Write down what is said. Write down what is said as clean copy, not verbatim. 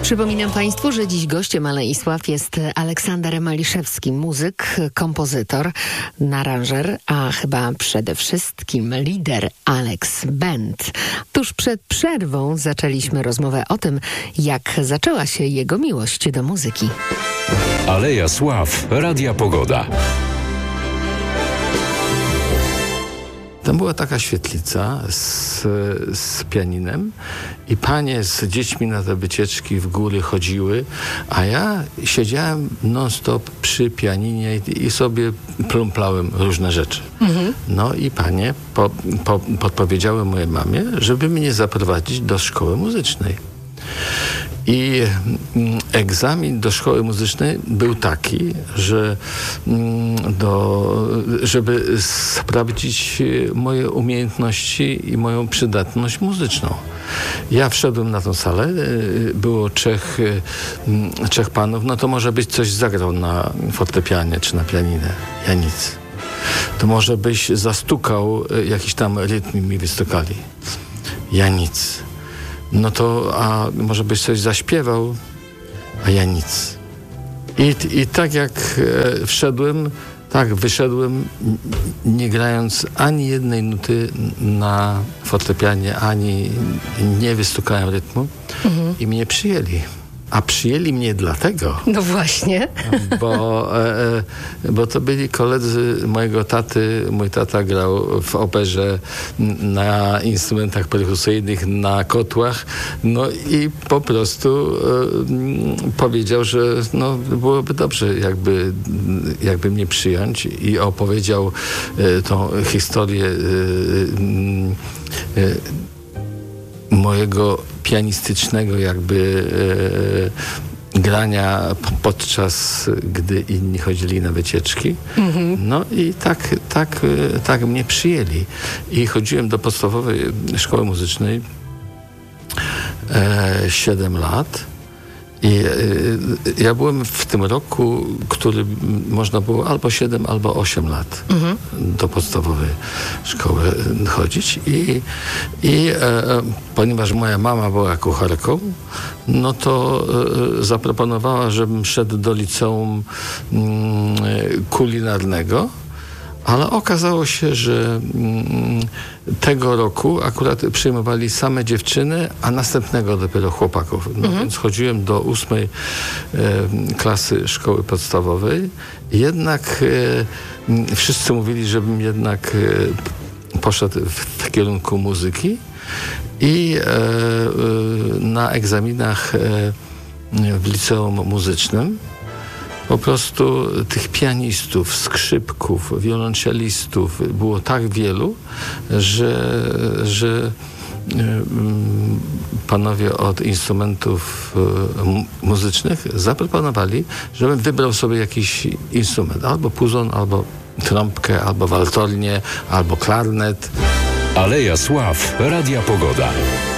Przypominam Państwu, że dziś gościem Alei Sław jest Aleksander Maliszewski, muzyk, kompozytor, aranżer, a chyba przede wszystkim lider Alex Band. Tuż przed przerwą zaczęliśmy rozmowę o tym, jak zaczęła się jego miłość do muzyki. Aleja Sław, Radia Pogoda. Tam była taka świetlica z pianinem i panie z dziećmi na te wycieczki w góry chodziły, a ja siedziałem non-stop przy pianinie i sobie plumplałem różne rzeczy. No i panie podpowiedziały mojej mamie, żeby mnie zaprowadzić do szkoły muzycznej. I egzamin do szkoły muzycznej był taki, że żeby sprawdzić moje umiejętności i moją przydatność muzyczną. Ja wszedłem na tą salę, było trzech panów, no to może być coś zagrał na fortepianie czy na pianinę. Ja nic. To może byś zastukał, jakiś tam rytm mi wystukali. Ja nic. No to, a może byś coś zaśpiewał, a ja nic. I tak jak wszedłem, tak wyszedłem, nie grając ani jednej nuty na fortepianie, ani nie wystukałem rytmu i mnie przyjęli. A przyjęli mnie dlatego, No właśnie. bo to byli koledzy mojego taty. Mój tata grał w operze na instrumentach perkusyjnych, na kotłach. No i po prostu powiedział, że no, byłoby dobrze, jakby mnie przyjąć, i opowiedział tą historię mojego pianistycznego grania podczas gdy inni chodzili na wycieczki. No i tak mnie przyjęli. I chodziłem do podstawowej szkoły muzycznej 7 lat. I ja byłem w tym roku, który można było albo 7, albo 8 lat do podstawowej szkoły chodzić. I ponieważ moja mama była kucharką, no to zaproponowała, żebym szedł do liceum kulinarnego. Ale okazało się, że tego roku akurat przyjmowali same dziewczyny, a następnego dopiero chłopaków. No więc chodziłem do 8 klasy szkoły podstawowej. Jednak wszyscy mówili, żebym jednak poszedł w kierunku muzyki. I na egzaminach w liceum muzycznym po prostu tych pianistów, skrzypków, wiolonczelistów było tak wielu, że panowie od instrumentów muzycznych zaproponowali, żebym wybrał sobie jakiś instrument. Albo puzon, albo trąbkę, albo waltornię, albo klarnet. Aleja Sław, Radia Pogoda.